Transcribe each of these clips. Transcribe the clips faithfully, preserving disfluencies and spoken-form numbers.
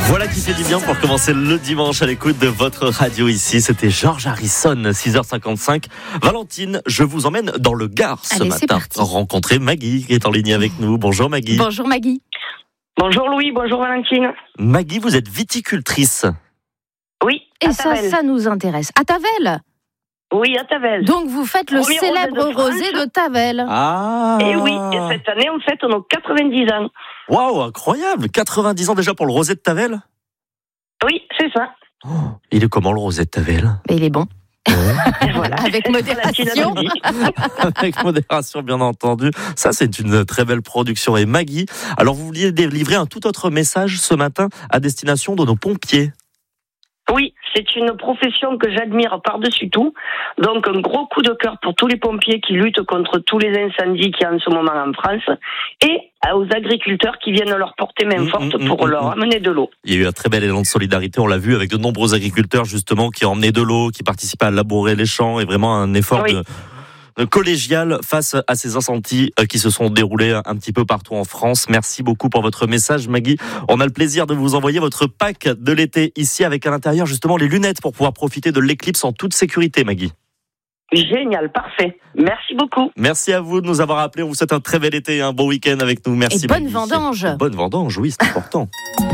Voilà qui fait du bien pour commencer le dimanche à l'écoute de votre radio ici. C'était George Harrison, six heures cinquante-cinq. Valentine, je vous emmène dans le Gard ce Allez, matin. Rencontrer Maggie qui est en ligne avec nous. Bonjour Maggie. Bonjour Maggie. Bonjour Louis, bonjour Valentine. Maggie, vous êtes viticultrice. Oui, Et à ça, Tavel. ça nous intéresse. À Tavel. Oui, à Tavel. Donc vous faites le Premier célèbre rosé de rosé France. de Tavel. Ah. Et oui, et cette année, on fête nos quatre-vingt-dix ans. Waouh, incroyable. quatre-vingt-dix ans déjà pour le rosé de Tavel. Oui, c'est ça. Oh, il est comment le rosé de Tavel? Mais il est bon. Et voilà. Avec modération. Valentine a tout dit. Avec modération, bien entendu. Ça, c'est une très belle production. Et Maggie, alors vous vouliez délivrer un tout autre message ce matin à destination de nos pompiers. Oui, c'est une profession que j'admire par-dessus tout. Donc, un gros coup de cœur pour tous les pompiers qui luttent contre tous les incendies qu'il y a en ce moment en France et aux agriculteurs qui viennent leur porter main Mmh, forte mmh, pour mmh, leur mmh. amener de l'eau. Il y a eu un très bel élan de solidarité, on l'a vu avec de nombreux agriculteurs justement qui ont emmené de l'eau, qui participaient à labourer les champs et vraiment un effort Oui. de, de collégial face à ces incendies qui se sont déroulés un petit peu partout en France. Merci beaucoup pour votre message Maggie. On a le plaisir de vous envoyer votre pack de l'été ici avec à l'intérieur justement les lunettes pour pouvoir profiter de l'éclipse en toute sécurité Maggie. Génial, parfait. Merci beaucoup. Merci à vous de nous avoir appelés. On vous souhaite un très bel été et un bon week-end avec nous. Merci Et bonne Maggie. vendange. Bonne vendange, oui, c'est important.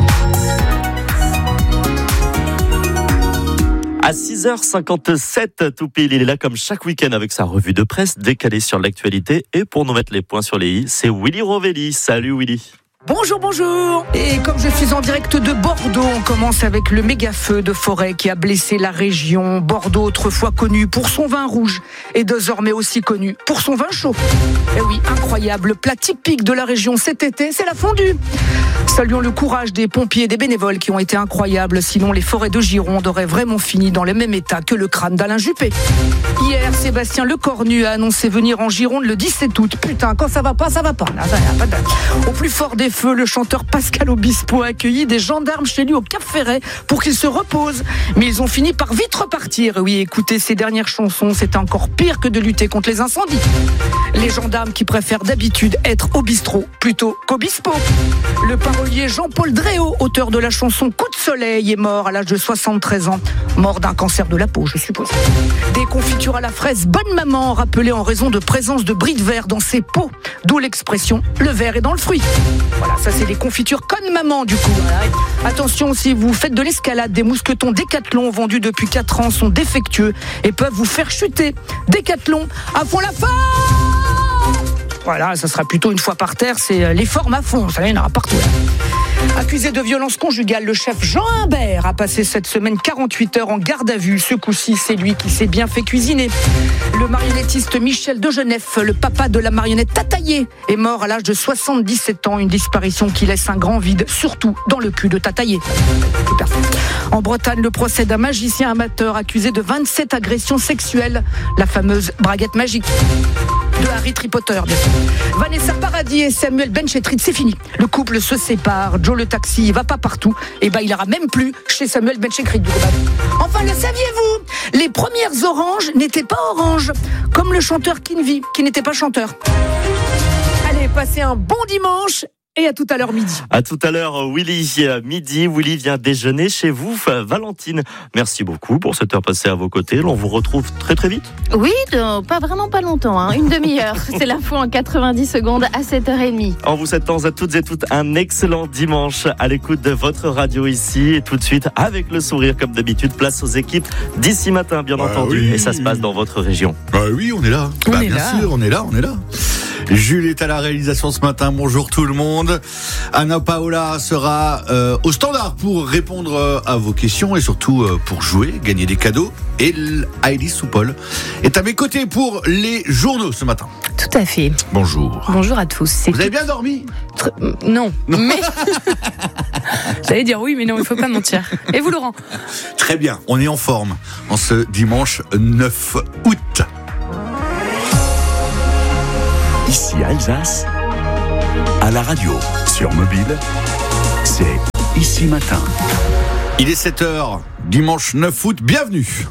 À six heures cinquante-sept, tout pile, il est là comme chaque week-end avec sa revue de presse décalée sur l'actualité. Et pour nous mettre les points sur les i, c'est Willy Rovelli. Salut Willy. Bonjour, bonjour. Et comme je suis en direct de Bordeaux, on commence avec le méga feu de forêt qui a blessé la région. Bordeaux, autrefois connu pour son vin rouge, est désormais aussi connu pour son vin chaud. Et oui, incroyable, le plat typique de la région cet été, c'est la fondue. Saluons le courage des pompiers et des bénévoles qui ont été incroyables, sinon les forêts de Gironde auraient vraiment fini dans le même état que le crâne d'Alain Juppé. Hier, Sébastien Lecornu a annoncé venir en Gironde le dix-sept août. Putain, quand ça va pas, ça va pas. Là, ça va pas de... Au plus fort des feux, le chanteur Pascal Obispo a accueilli des gendarmes chez lui au Cap Ferret pour qu'il se repose. Mais ils ont fini par vite repartir. Oui, écoutez ses dernières chansons, c'était encore pire que de lutter contre les incendies. Les gendarmes qui préfèrent d'habitude être au bistrot plutôt qu'Obispo. Le parolier Jean-Paul Dréau, auteur de la chanson Coup de soleil, est mort à l'âge de soixante-treize ans. Mort d'un cancer de la peau, je suppose. Des confitures à la fraise Bonne Maman, rappelées en raison de présence de bris de verre dans ses pots. D'où l'expression « le verre est dans le fruit ». Voilà, ça c'est les confitures Conne Maman du coup. Voilà. Attention, si vous faites de l'escalade, des mousquetons Décathlon vendus depuis quatre ans sont défectueux et peuvent vous faire chuter. Décathlon, à fond la forme. Voilà, ça sera plutôt une fois par terre, c'est les formes à fond, ça y en aura partout. Accusé de violence conjugale, le chef Jean Humbert a passé cette semaine quarante-huit heures en garde à vue. Ce coup-ci, c'est lui qui s'est bien fait cuisiner. Le marionnettiste Michel Degeneff, le papa de la marionnette Tataillé, est mort à l'âge de soixante-dix-sept ans. Une disparition qui laisse un grand vide, surtout dans le cul de Tataillé. En Bretagne, le procès d'un magicien amateur accusé de vingt-sept agressions sexuelles, la fameuse braguette magique. De Harry Potter, bien sûr. Vanessa Paradis et Samuel Benchetrit, c'est fini. Le couple se sépare. Joe le taxi, il va pas partout. Et ben, il ira même plus chez Samuel Benchetrit du coup. Enfin, le saviez-vous? Les premières oranges n'étaient pas oranges, comme le chanteur Kinvi, qui n'était pas chanteur. Allez, passez un bon dimanche. Et à tout à l'heure midi. À tout à l'heure, Willy. Midi, Willy vient déjeuner chez vous. Valentine, merci beaucoup pour cette heure passée à vos côtés. On vous retrouve très très vite. Oui, de, pas vraiment pas longtemps, hein, une demi-heure. C'est l'info en quatre-vingt-dix secondes à sept heures trente. En vous souhaitant à toutes et toutes un excellent dimanche à l'écoute de votre radio ici. Et tout de suite, avec le sourire comme d'habitude, place aux équipes d'ici matin, bien bah entendu. Oui. Et ça se passe dans votre région. Bah oui, on est là. On bah, est bien là. sûr, on est là, on est là. Jules est à la réalisation ce matin. Bonjour tout le monde. Anna Paola sera euh, au standard pour répondre euh, à vos questions et surtout euh, pour jouer, gagner des cadeaux. Et Heidi Soupol est à mes côtés pour les journaux ce matin. Tout à fait. Bonjour. Bonjour à tous. C'est Vous avez bien dormi? Tr- Non, mais j'allais dire oui, mais non, il faut pas mentir. Et vous, Laurent? Très bien, on est en forme en ce dimanche neuf août. Ici Alsace, à la radio, sur mobile, c'est Ici Matin. Il est sept heures, dimanche neuf août, bienvenue.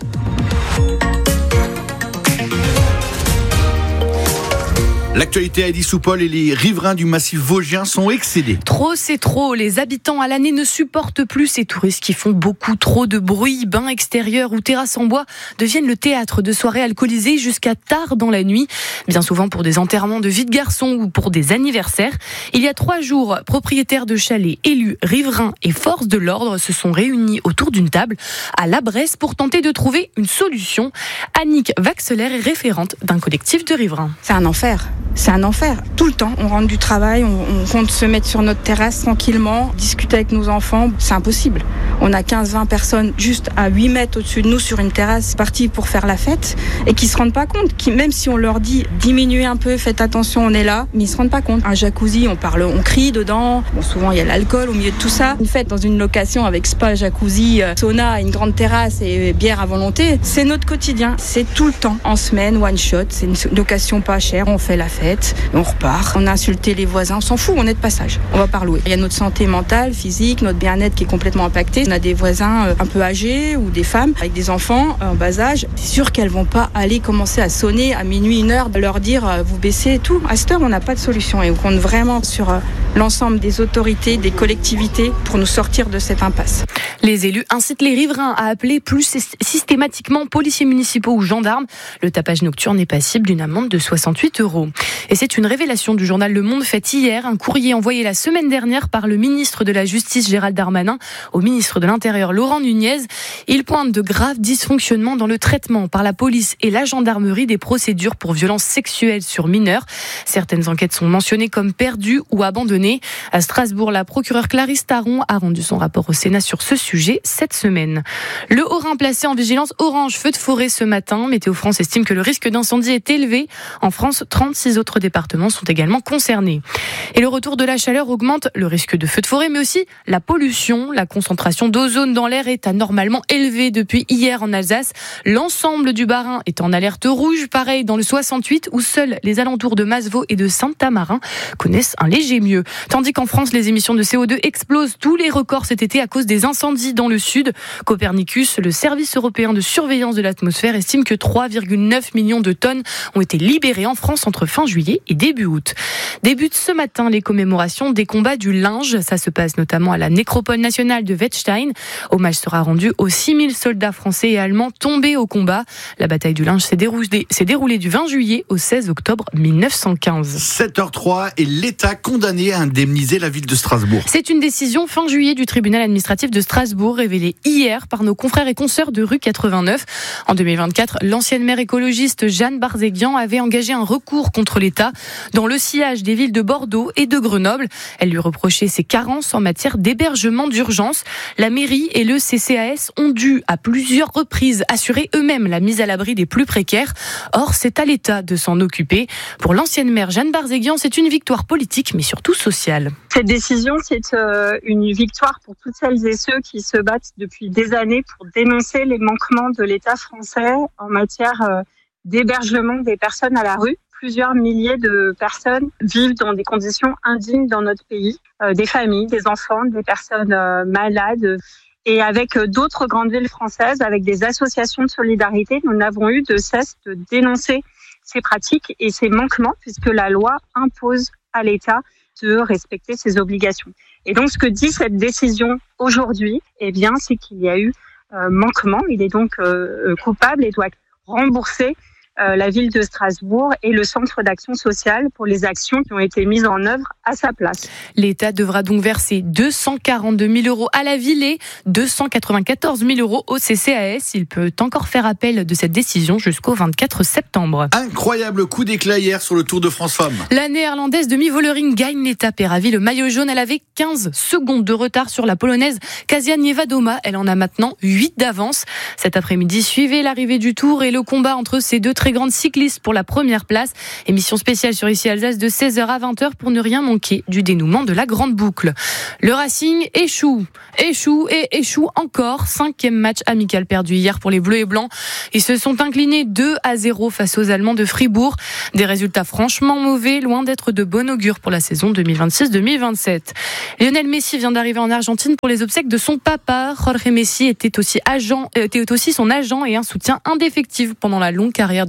L'actualité à Eddy-Soupol et les riverains du massif vosgien sont excédés. Trop, c'est trop. Les habitants à l'année ne supportent plus ces touristes qui font beaucoup trop de bruit. Bains extérieurs ou terrasses en bois deviennent le théâtre de soirées alcoolisées jusqu'à tard dans la nuit. Bien souvent pour des enterrements de vie de garçons ou pour des anniversaires. Il y a trois jours, propriétaires de chalets, élus, riverains et forces de l'ordre se sont réunis autour d'une table à La Bresse pour tenter de trouver une solution. Annick Vaxeler est référente d'un collectif de riverains. C'est un enfer. C'est un enfer. Tout le temps, on rentre du travail, on, on compte se mettre sur notre terrasse tranquillement, discuter avec nos enfants. C'est impossible. On a quinze vingt personnes juste à huit mètres au-dessus de nous sur une terrasse parties pour faire la fête et qui se rendent pas compte. Qui, même si on leur dit diminuez un peu, faites attention, on est là, mais ils se rendent pas compte. Un jacuzzi, on parle, on crie dedans. Bon, souvent il y a l'alcool au milieu de tout ça. Une fête dans une location avec spa, jacuzzi, sauna, une grande terrasse et bière à volonté, c'est notre quotidien. C'est tout le temps. En semaine, one shot. C'est une location pas chère. On fait la fête, on repart. On a insulté les voisins, on s'en fout, on est de passage. On va pas louer. Il y a notre santé mentale, physique, notre bien-être qui est complètement impacté. On a des voisins un peu âgés ou des femmes avec des enfants en bas âge. C'est sûr qu'elles vont pas aller commencer à sonner à minuit, une heure, de leur dire vous baissez et tout. À cette heure, on n'a pas de solution et on compte vraiment sur l'ensemble des autorités, des collectivités pour nous sortir de cette impasse. Les élus incitent les riverains à appeler plus systématiquement policiers municipaux ou gendarmes. Le tapage nocturne est passible d'une amende de soixante-huit euros. Et c'est une révélation du journal Le Monde faite hier. Un courrier envoyé la semaine dernière par le ministre de la Justice Gérald Darmanin au ministre de l'Intérieur Laurent Nunez. Il pointe de graves dysfonctionnements dans le traitement par la police et la gendarmerie des procédures pour violences sexuelles sur mineurs. Certaines enquêtes sont mentionnées comme perdues ou abandonnées. À Strasbourg, la procureure Clarisse Taron a rendu son rapport au Sénat sur ce sujet cette semaine. Le Haut-Rhin placé en vigilance orange feu de forêt ce matin. Météo France estime que le risque d'incendie est élevé. En France, trente-six autres départements sont également concernés. Et le retour de la chaleur augmente le risque de feu de forêt, mais aussi la pollution. La concentration d'ozone dans l'air est anormalement élevée depuis hier en Alsace. L'ensemble du Bas-Rhin est en alerte rouge. Pareil dans le soixante-huit, où seuls les alentours de Masevaux et de Saint-Tamarin connaissent un léger mieux. Tandis qu'en France, les émissions de C O deux explosent tous les records cet été à cause des incendies dans le sud. Copernicus, le service européen de surveillance de l'atmosphère, estime que trois virgule neuf millions de tonnes ont été libérées en France entre fin juillet et début août. Débutent ce matin les commémorations des combats du linge. Ça se passe notamment à la nécropole nationale de Wettstein. Hommage sera rendu aux six mille soldats français et allemands tombés au combat. La bataille du linge s'est déroulée, s'est déroulée du vingt juillet au seize octobre mille neuf cent quinze. sept heures trois et l'État condamné à indemniser la ville de Strasbourg. C'est une décision fin juillet du tribunal administratif de Strasbourg, révélée hier par nos confrères et consoeurs de rue quatre-vingt-neuf. En deux mille vingt-quatre, l'ancienne maire écologiste Jeanne Barzéguian avait engagé un recours contre l'État dans le sillage des villes de Bordeaux et de Grenoble. Elle lui reprochait ses carences en matière d'hébergement d'urgence. La mairie et le C C A S ont dû à plusieurs reprises assurer eux-mêmes la mise à l'abri des plus précaires. Or, c'est à l'État de s'en occuper. Pour l'ancienne maire Jeanne Barzéguian, c'est une victoire politique, mais surtout sociale. Cette décision, c'est une victoire pour toutes celles et ceux qui se battent depuis des années pour dénoncer les manquements de l'État français en matière d'hébergement des personnes à la rue. Plusieurs milliers de personnes vivent dans des conditions indignes dans notre pays, euh, des familles, des enfants, des personnes euh, malades. Et avec d'autres grandes villes françaises, avec des associations de solidarité, nous n'avons eu de cesse de dénoncer ces pratiques et ces manquements, puisque la loi impose à l'État de respecter ses obligations. Et donc, ce que dit cette décision aujourd'hui, eh bien, c'est qu'il y a eu euh, manquement. Il est donc euh, coupable et doit rembourser Euh, la ville de Strasbourg et le centre d'action sociale pour les actions qui ont été mises en œuvre à sa place. L'État devra donc verser deux cent quarante-deux mille euros à la ville et deux cent quatre-vingt-quatorze mille euros au C C A S. Il peut encore faire appel de cette décision jusqu'au vingt-quatre septembre. Incroyable coup d'éclat hier sur le Tour de France Femmes. La néerlandaise Demi Vollering gagne l'étape et ravit le maillot jaune. Elle avait quinze secondes de retard sur la polonaise Kasia Niewedoma. Elle en a maintenant huit d'avance. Cet après-midi, suivez l'arrivée du Tour et le combat entre ces deux très grandes cyclistes pour la première place. Émission spéciale sur Ici Alsace de seize heures à vingt heures pour ne rien manquer du dénouement de la grande boucle. Le Racing échoue, échoue et échoue encore. Cinquième match amical perdu hier pour les Bleus et Blancs. Ils se sont inclinés deux à zéro face aux Allemands de Fribourg. Des résultats franchement mauvais, loin d'être de bon augure pour la saison deux mille vingt-six deux mille vingt-sept. Lionel Messi vient d'arriver en Argentine pour les obsèques de son papa. Jorge Messi était aussi, agent, était aussi son agent et un soutien indéfectible pendant la longue carrière de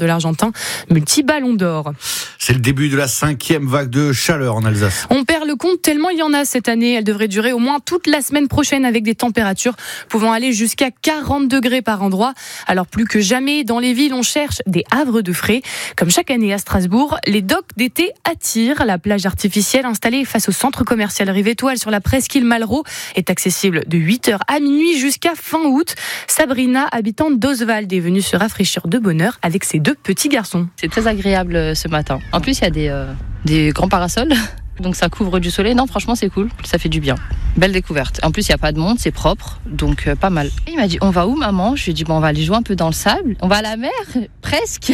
de l'Argentin, multi-ballon d'or. C'est le début de la cinquième vague de chaleur en Alsace. On perd le compte tellement il y en a cette année. Elle devrait durer au moins toute la semaine prochaine avec des températures pouvant aller jusqu'à quarante degrés par endroit. Alors plus que jamais, dans les villes, on cherche des havres de frais. Comme chaque année à Strasbourg, les docks d'été attirent. La plage artificielle installée face au centre commercial Rive Étoile sur la presqu'île Malraux est accessible de huit heures à minuit jusqu'à fin août. Sabrina, habitante d'Oswald, est venue se rafraîchir de bonne heure avec ses deux petits garçons. C'est très agréable ce matin. En plus, il y a des, euh, des grands parasols. Donc ça couvre du soleil. Non, franchement, c'est cool. Ça fait du bien. Belle découverte. En plus, il n'y a pas de monde, c'est propre. Donc, euh, pas mal. Il m'a dit, on va où, maman? Je lui ai dit, bon, on va aller jouer un peu dans le sable. On va à la mer, presque.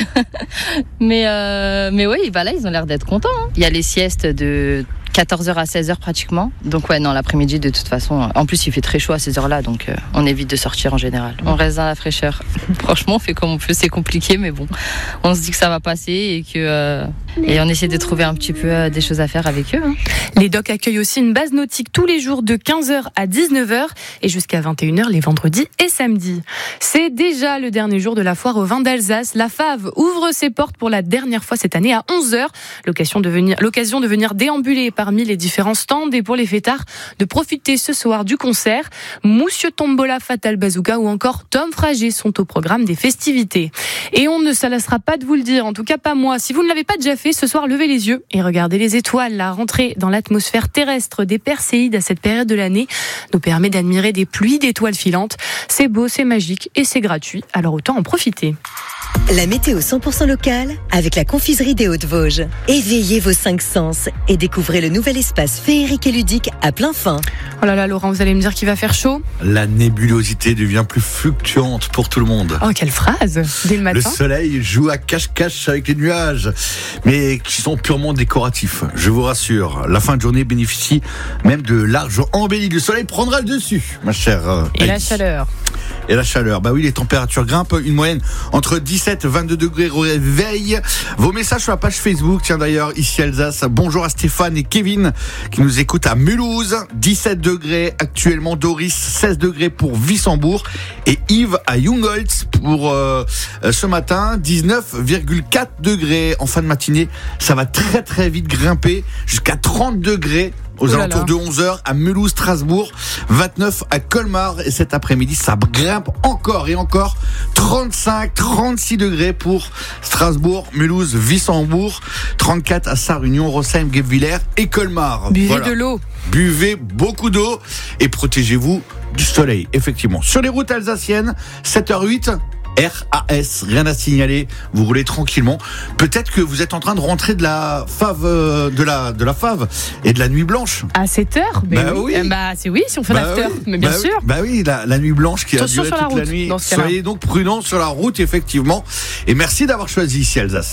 mais, euh, mais oui, bah là, ils ont l'air d'être contents. Hein. Il y a les siestes de quatorze heures à seize heures pratiquement. Donc ouais, non, l'après-midi, de toute façon. En plus, il fait très chaud à ces heures-là. Donc, euh, on évite de sortir en général. On reste dans la fraîcheur. Franchement, on fait comme on peut. C'est compliqué, mais bon. On se dit que ça va passer et que... Euh, et on essaie de trouver un petit peu euh, des choses à faire avec eux. Hein. Les docks accueillent aussi une base nautique tous les jours de quinze heures à dix-neuf heures et jusqu'à vingt et une heures les vendredis et samedis. C'est déjà le dernier jour de la foire au vin d'Alsace. La Fave ouvre ses portes pour la dernière fois cette année à onze heures. L'occasion de venir, l'occasion de venir déambuler parmi les différents stands et pour les fêtards de profiter ce soir du concert. Monsieur Tombola, Fatal Bazooka ou encore Tom Frager sont au programme des festivités. Et on ne se lassera pas de vous le dire, en tout cas pas moi. Si vous ne l'avez pas déjà fait, ce soir, levez les yeux et regardez les étoiles. La rentrée dans l'atmosphère terrestre des Perséides à cette période de l'année nous permet d'admirer des pluies d'étoiles filantes. C'est beau, c'est magique et c'est gratuit, alors autant en profiter. La météo cent pour cent locale avec la confiserie des Hauts-de-Vosges. Éveillez vos cinq sens et découvrez le nouvel espace féerique et ludique à plein fin. Oh là là, Laurent, vous allez me dire qu'il va faire chaud? La nébulosité devient plus fluctuante pour tout le monde. Oh, quelle phrase! Dès le matin. Le soleil joue à cache-cache avec les nuages, mais qui sont purement décoratifs. Je vous rassure, la fin de journée bénéficie même de larges embellis. Le soleil prendra le dessus, ma chère. Euh, et la chaleur. Et la chaleur, bah oui, les températures grimpent, une moyenne entre dix-sept et vingt-deux degrés au réveil. Vos messages sur la page Facebook, tiens d'ailleurs, ici Alsace. Bonjour à Stéphane et Kevin qui nous écoutent à Mulhouse, dix-sept degrés actuellement. Doris, seize degrés pour Wissembourg. Et Yves à Jungholz pour euh, ce matin, dix-neuf virgule quatre degrés. En fin de matinée, ça va très très vite grimper jusqu'à trente degrés. Aux alentours de onze heures à Mulhouse, Strasbourg, vingt-neuf à Colmar et cet après-midi ça grimpe encore et encore, trente-cinq, trente-six degrés pour Strasbourg, Mulhouse, Wissembourg, trente-quatre à Sarre-Union, Rossheim, Guebwiller et Colmar. Buvez voilà. de l'eau. Buvez beaucoup d'eau et protégez-vous du soleil, effectivement. Sur les routes alsaciennes, sept heures huit. R A S, rien à signaler, vous roulez tranquillement. Peut-être que vous êtes en train de rentrer de la fave, de la, de la fave et de la nuit blanche. À sept heures? Bah oui. oui. Bah c'est oui, si on fait bah l'after, oui. mais bien bah sûr. Oui. Bah oui, la, la nuit blanche qui Attention a duré toute la, route, la nuit. Soyez cas-là. Donc prudents sur la route, effectivement. Et merci d'avoir choisi ici Alsace.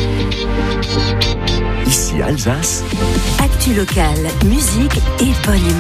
Ici Alsace. Actu locale, musique et bonne humeur.